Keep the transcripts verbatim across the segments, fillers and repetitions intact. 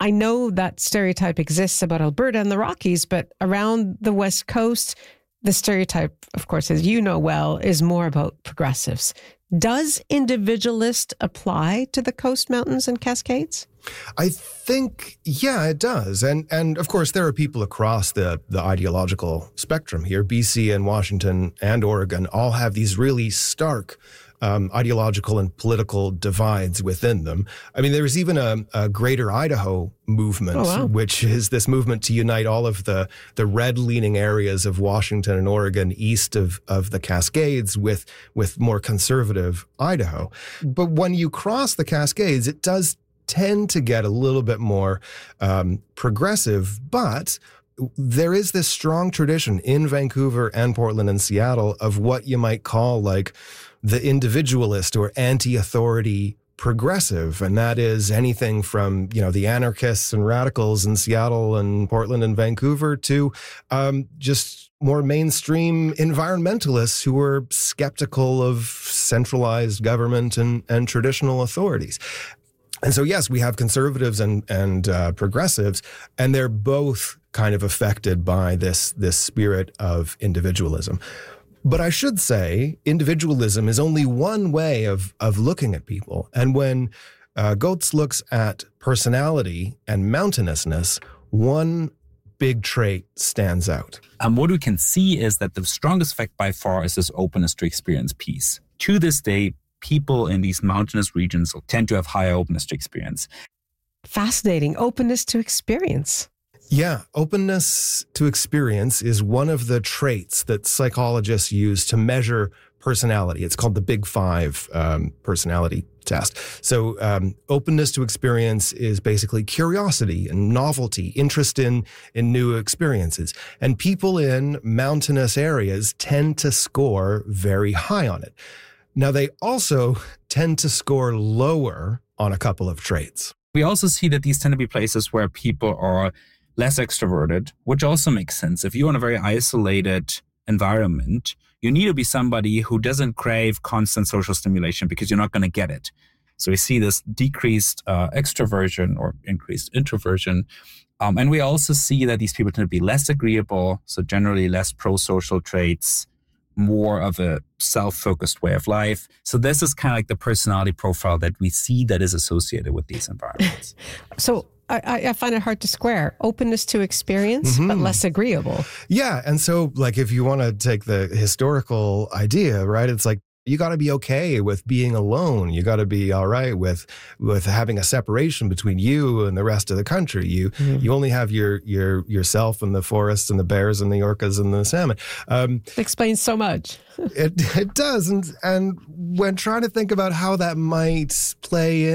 I know that stereotype exists about Alberta and the Rockies, but around the West Coast, the stereotype, of course, as you know well, is more about progressives. Does individualist apply to the Coast Mountains and Cascades? I think, yeah, it does. And, and of course, there are people across the, the ideological spectrum here. B C and Washington and Oregon all have these really stark um, ideological and political divides within them. I mean, there's even a, a Greater Idaho movement, oh, wow. which is this movement to unite all of the, the red-leaning areas of Washington and Oregon east of, of the Cascades with, with more conservative Idaho. But when you cross the Cascades, it does tend to get a little bit more um, progressive, but there is this strong tradition in Vancouver and Portland and Seattle of what you might call like the individualist or anti-authority progressive. And that is anything from, you know, the anarchists and radicals in Seattle and Portland and Vancouver to um, just more mainstream environmentalists who are skeptical of centralized government and, and traditional authorities. And so, yes, we have conservatives and, and uh, progressives, and they're both kind of affected by this, this spirit of individualism. But I should say individualism is only one way of, of looking at people. And when uh, Goetz looks at personality and mountainousness, one big trait stands out. And what we can see is that the strongest effect by far is this openness to experience peace. To this day, people in these mountainous regions tend to have higher openness to experience. Fascinating. Openness to experience. Yeah, openness to experience is one of the traits that psychologists use to measure personality. It's called the Big Five um, personality test. So um, openness to experience is basically curiosity and novelty, interest in, in new experiences. And people in mountainous areas tend to score very high on it. Now, they also tend to score lower on a couple of traits. We also see that these tend to be places where people are less extroverted, which also makes sense. If you're in a very isolated environment, you need to be somebody who doesn't crave constant social stimulation because you're not going to get it. So we see this decreased uh, extroversion or increased introversion. Um, and we also see that these people tend to be less agreeable, so generally less pro-social traits, more of a self-focused way of life. So this is kind of like the personality profile that we see that is associated with these environments. So I, I find it hard to square. Openness to experience, mm-hmm. but less agreeable. Yeah. And so like if you want to take the historical idea, right, it's like you got to be okay with being alone. You got to be all right with with having a separation between you and the rest of the country. You mm-hmm. you only have your your yourself and the forests and the bears and the orcas and the salmon. Um, it explains so much. it it does, and and when trying to think about how that might play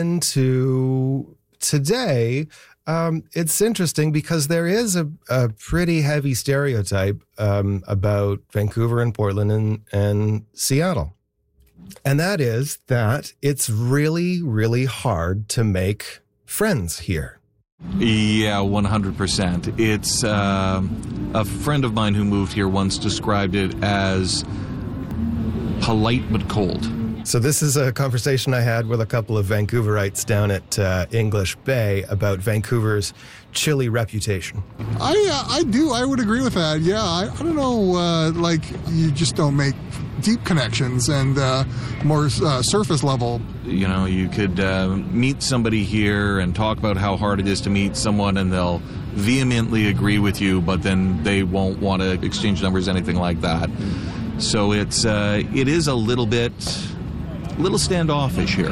into today, um, it's interesting because there is a, a pretty heavy stereotype um, about Vancouver and Portland and, and Seattle. And that is that it's really, really hard to make friends here. Yeah, one hundred percent. It's uh, a friend of mine who moved here once described it as polite but cold. So this is a conversation I had with a couple of Vancouverites down at uh, English Bay about Vancouver's chilly reputation. I uh, I do. I would agree with that. Yeah, I, I don't know, uh, like you just don't make deep connections and uh, more uh, surface level. You know, you could uh, meet somebody here and talk about how hard it is to meet someone and they'll vehemently agree with you, but then they won't want to exchange numbers, anything like that. So it's uh, it is a little bit... little standoffish here.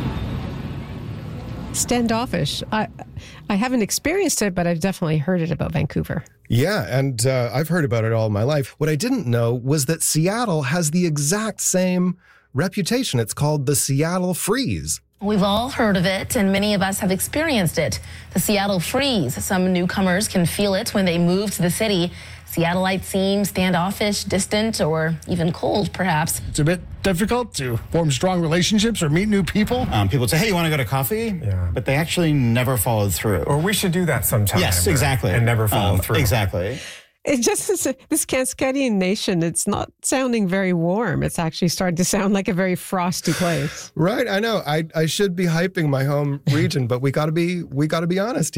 Standoffish. I I haven't experienced it, but I've definitely heard it about Vancouver. Yeah, and uh, I've heard about it all my life. What I didn't know was that Seattle has the exact same reputation. It's called the Seattle Freeze. We've all heard of it, and many of us have experienced it. The Seattle Freeze. Some newcomers can feel it when they move to the city. Seattleites seem standoffish, distant, or even cold, perhaps. It's a bit difficult to form strong relationships or meet new people. Um, people say, hey, you want to go to coffee? Yeah. But they actually never followed through. Or we should do that sometime. Yes, exactly. And never follow um, through. Exactly. It just is a, this Cascadian nation, it's not sounding very warm. It's actually starting to sound like a very frosty place. Right, I know. I, I should be hyping my home region, but we got to be we got to be honest here.